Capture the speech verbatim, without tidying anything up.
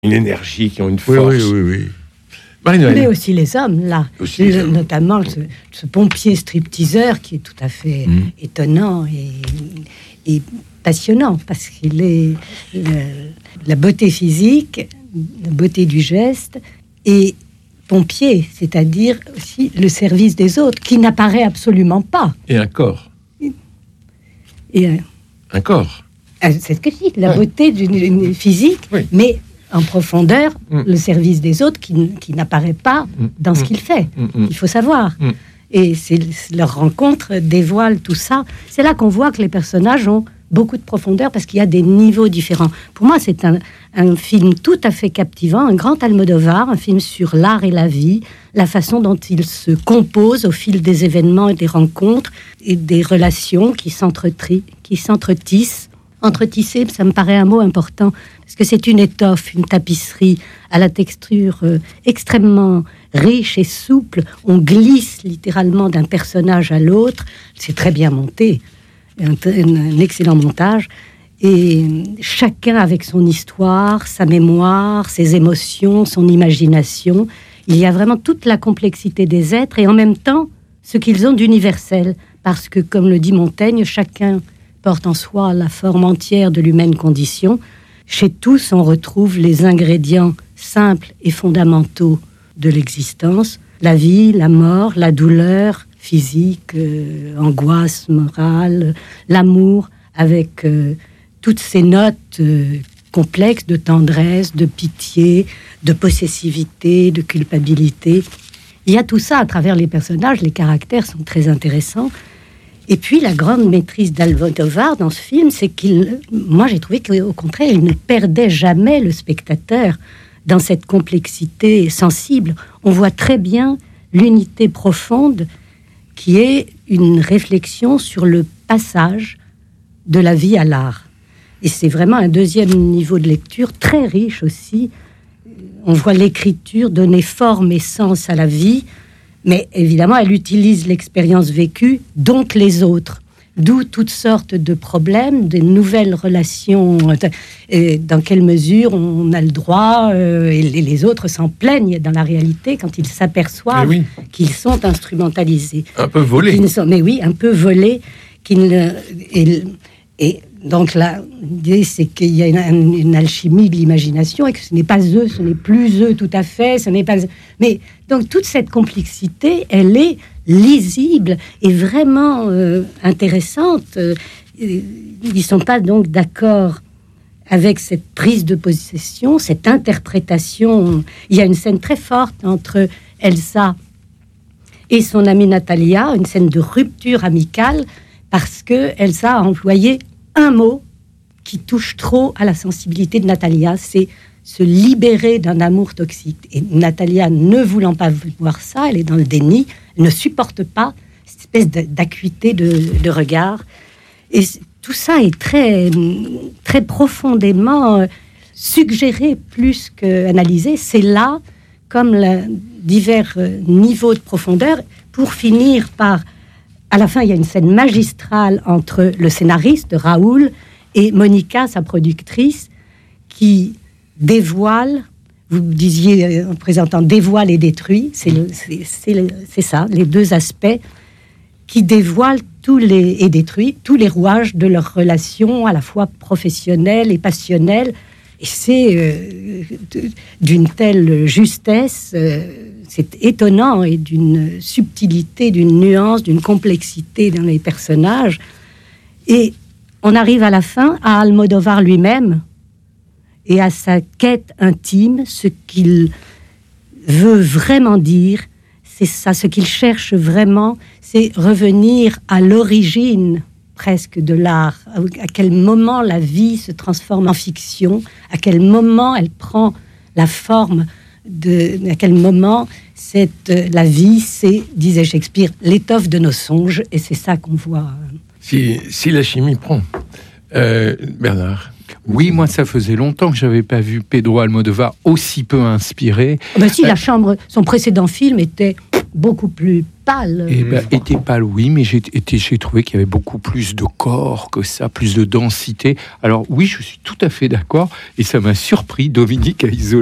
une énergie, qui ont une Oui, force. oui, oui, oui. Marie-Noël. Mais aussi les hommes, là. Aussi les hommes. Notamment ce, ce pompier stripteaseur qui est tout à fait Mmh. étonnant et, et passionnant, parce qu'il est le, la beauté physique, la beauté du geste, et pompier, c'est-à-dire aussi le service des autres, qui n'apparaît absolument pas. Et un corps. Et, euh, Un corps. ah, c'est ce que je dis, la Ouais. beauté d'une, d'une physique, Oui. mais en profondeur, Mm. le service des autres qui, n- qui n'apparaît pas Mm. dans ce Mm. qu'il fait. Mm, mm. Il faut savoir. Mm. Et c'est, c'est leur rencontre dévoile tout ça. C'est là qu'on voit que les personnages ont beaucoup de profondeur parce qu'il y a des niveaux différents. Pour moi, c'est un, un film tout à fait captivant, un grand Almodovar, un film sur l'art et la vie, la façon dont il se compose au fil des événements et des rencontres et des relations qui, s'entretri- qui s'entretissent. Entretisser, ça me paraît un mot important, parce que c'est une étoffe, une tapisserie à la texture euh, extrêmement riche et souple. On glisse littéralement d'un personnage à l'autre. C'est très bien monté, un, un- un excellent montage. Et chacun avec son histoire, sa mémoire, ses émotions, son imagination. Il y a vraiment toute la complexité des êtres et en même temps ce qu'ils ont d'universel. Parce que, comme le dit Montaigne, chacun porte en soi la forme entière de l'humaine condition. Chez tous, on retrouve les ingrédients simples et fondamentaux de l'existence. La vie, la mort, la douleur physique, euh, angoisse morale, l'amour, avec euh, toutes ces notes euh, complexes de tendresse, de pitié, de possessivité, de culpabilité. Il y a tout ça à travers les personnages, les caractères sont très intéressants. Et puis, la grande maîtrise d'Almodovar dans ce film, c'est qu'il... Moi, j'ai trouvé qu'au contraire, il ne perdait jamais le spectateur dans cette complexité sensible. On voit très bien l'unité profonde qui est une réflexion sur le passage de la vie à l'art. Et c'est vraiment un deuxième niveau de lecture très riche aussi. On voit l'écriture donner forme et sens à la vie, mais évidemment, elle utilise l'expérience vécue, donc les autres. D'où toutes sortes de problèmes, de nouvelles relations. Et dans quelle mesure on a le droit, euh, et les autres s'en plaignent dans la réalité quand ils s'aperçoivent Mais oui. qu'ils sont instrumentalisés. Un peu volé. Qu'ils ne sont- mais oui, un peu volés. Qu'ils ne- et, et donc là, l'idée, c'est qu'il y a une, une alchimie de l'imagination et que ce n'est pas eux, ce n'est plus eux tout à fait, ce n'est pas... Mais donc toute cette complexité, elle est lisible et vraiment euh, intéressante. Euh, ils ne sont pas donc d'accord avec cette prise de possession, cette interprétation. Il y a une scène très forte entre Elsa et son amie Natalia, une scène de rupture amicale, parce que Elsa a employé un mot qui touche trop à la sensibilité de Natalia, c'est se libérer d'un amour toxique. Et Natalia, ne voulant pas voir ça, elle est dans le déni, elle ne supporte pas cette espèce de- d'acuité de, de regard. Et c- tout ça est très, très profondément euh, suggéré plus qu'analysé. C'est là, comme la, divers euh, niveaux de profondeur, pour finir par... À la fin, il y a une scène magistrale entre le scénariste, Raoul, et Monica, sa productrice, qui dévoile, vous disiez en présentant, dévoile et détruit, c'est, le, c'est, c'est, le, c'est ça, les deux aspects, qui dévoilent tous les, et détruit tous les rouages de leur relation, à la fois professionnelle et passionnelle. Et c'est euh, d'une telle justesse, euh, c'est étonnant, et d'une subtilité, d'une nuance, d'une complexité dans les personnages. Et on arrive à la fin à Almodovar lui-même et à sa quête intime, ce qu'il veut vraiment dire, c'est ça, ce qu'il cherche vraiment, c'est revenir à l'origine presque de l'art, à quel moment la vie se transforme en fiction, à quel moment elle prend la forme de, à quel moment cette, la vie, c'est, disait Shakespeare, l'étoffe de nos songes, et c'est ça qu'on voit. Si, si la chimie prend. Euh, Bernard. Oui, moi, ça faisait longtemps que j'avais pas vu Pedro Almodovar aussi peu inspiré. Ben si, La Chambre, son précédent film était beaucoup plus pâle. Eh ben, était pâle, oui, mais j'ai, été, j'ai trouvé qu'il y avait beaucoup plus de corps que ça, plus de densité. Alors oui, je suis tout à fait d'accord, et ça m'a surpris. Dominique a isolé